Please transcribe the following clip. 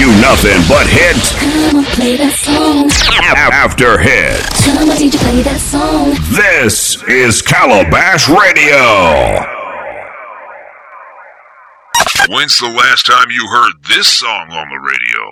you nothing but hits. Come on, play that song. After hits. Come on, DJ, play that song. This is Calabash Radio. When's the last time you heard this song on the radio?